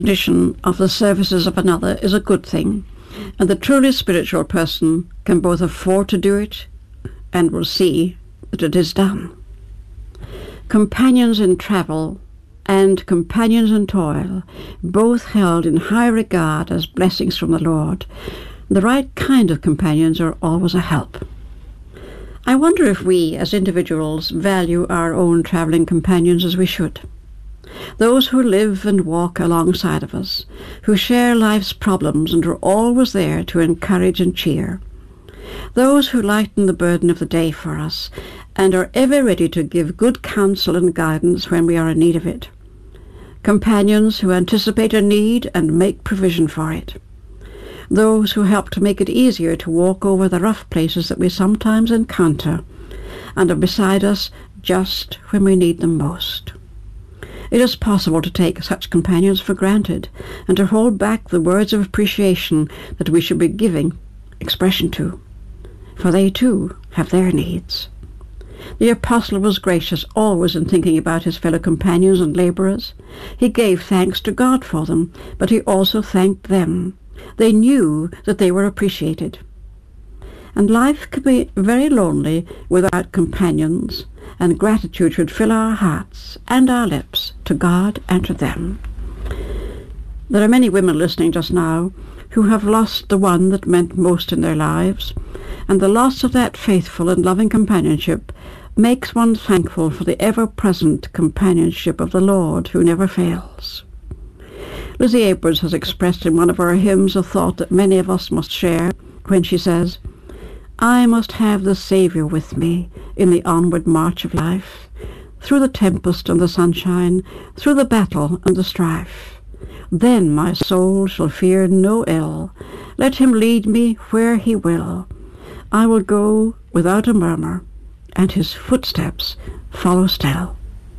recognition of the services of another is a good thing, and the truly spiritual person can both afford to do it and will see that it is done. Companions in travel and companions in toil, both held in high regard as blessings from the Lord. The right kind of companions are always a help. I wonder if we, as individuals, value our own travelling companions as we should. Those who live and walk alongside of us, who share life's problems and are always there to encourage and cheer. Those who lighten the burden of the day for us and are ever ready to give good counsel and guidance when we are in need of it. Companions who anticipate a need and make provision for it. Those who help to make it easier to walk over the rough places that we sometimes encounter and are beside us just when we need them most. It is possible to take such companions for granted and to hold back the words of appreciation that we should be giving expression to, for they too have their needs. The apostle was gracious always in thinking about his fellow companions and labourers. He gave thanks to God for them, but he also thanked them. They knew that they were appreciated. And life can be very lonely without companions, and gratitude should fill our hearts and our lips to God and to them. There are many women listening just now who have lost the one that meant most in their lives, and the loss of that faithful and loving companionship makes one thankful for the ever-present companionship of the Lord who never fails. Lizzie Edwards has expressed in one of her hymns a thought that many of us must share when she says, "I must have the Saviour with me in the onward march of life, through the tempest and the sunshine, through the battle and the strife. Then my soul shall fear no ill. Let him lead me where he will. I will go without a murmur, and his footsteps follow still."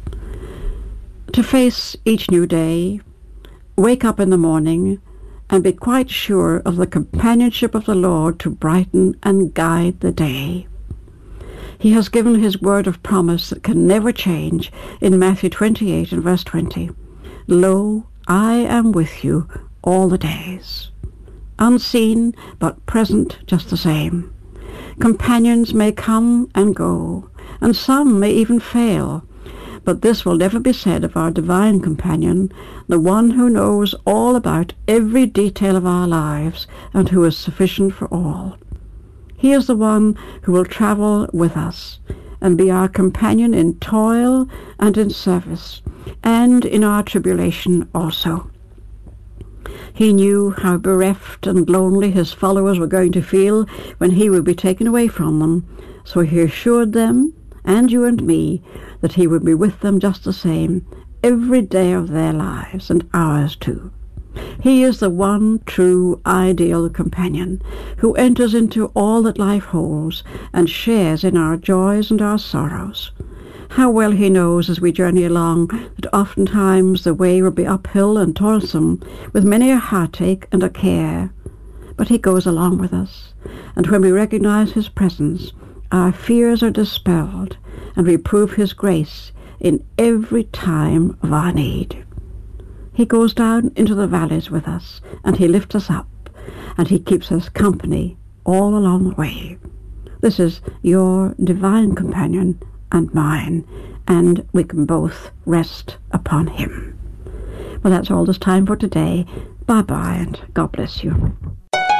To face each new day, wake up in the morning, and be quite sure of the companionship of the Lord to brighten and guide the day. He has given his word of promise that can never change in Matthew 28 and verse 20. "Lo, I am with you all the days." Unseen, but present just the same. Companions may come and go, and some may even fail, but this will never be said of our divine companion, the one who knows all about every detail of our lives and who is sufficient for all. He is the one who will travel with us and be our companion in toil and in service, and in our tribulation also. He knew how bereft and lonely his followers were going to feel when he would be taken away from them, so he assured them, and you and me, that he would be with them just the same, every day of their lives, and ours too. He is the one true ideal companion, who enters into all that life holds, and shares in our joys and our sorrows. How well he knows as we journey along that oftentimes the way will be uphill and toilsome, with many a heartache and a care. But he goes along with us, and when we recognize his presence, our fears are dispelled, and we prove his grace in every time of our need. He goes down into the valleys with us, and he lifts us up, and he keeps us company all along the way. This is your divine companion and mine, and we can both rest upon him. Well, that's all there's time for today. Bye-bye, and God bless you.